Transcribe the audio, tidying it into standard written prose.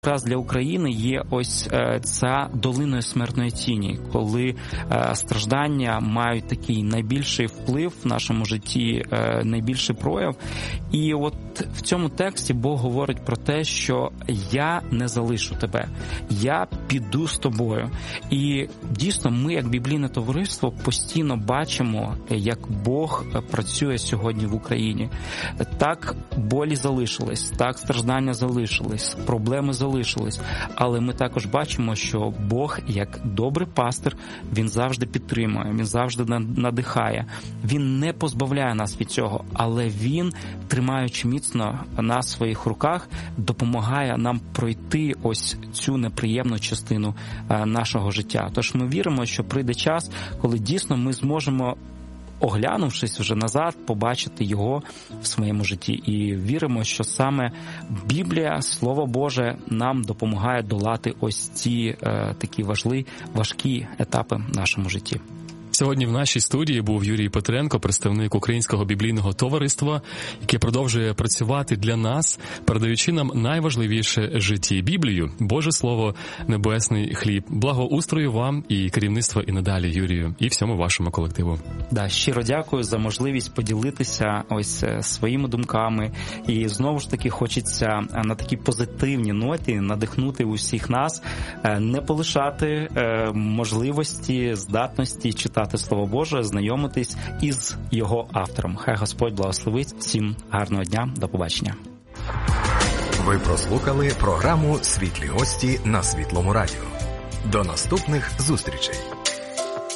якраз для України є ось ця долиною смертної тіні, коли страждання мають такий найбільший вплив в нашому житті, найбільший прояв. І от в цьому тексті Бог говорить про те, що я не залишу тебе, я піду з тобою. І дійсно ми, як біблійне товариство, постійно бачимо, як Бог працює сьогодні в Україні. Так болі залишились, так страждання залишились, проблеми залишились, але ми також бачимо, що Бог, як добрий пастир, Він завжди підтримує, Він завжди надихає. Він не позбавляє нас від цього, але Він, тримаючи міцно нас в своїх руках, допомагає нам пройти ось цю неприємну частину нашого життя. Тож ми віримо, що прийде час, коли дійсно ми зможемо, оглянувшись вже назад, побачити Його в своєму житті. І віримо, що саме Біблія, Слово Боже, нам допомагає долати ось ці такі важкі етапи в нашому житті. Сьогодні в нашій студії був Юрій Петренко, представник Українського біблійного товариства, яке продовжує працювати для нас, передаючи нам найважливіше в житті – Біблію, Боже Слово, небесний хліб. Благоустрою вам і керівництва і надалі, Юрію, і всьому вашому колективу. Щиро дякую за можливість поділитися ось своїми думками. І знову ж таки хочеться на такій позитивній ноті надихнути усіх нас, не полишати можливості, здатності читати Слово Боже, знайомитись із його автором. Хай Господь благословить. Всім гарного дня. До побачення. Ви прослухали програму «Світлі гості» на Світлому радіо. До наступних зустрічей.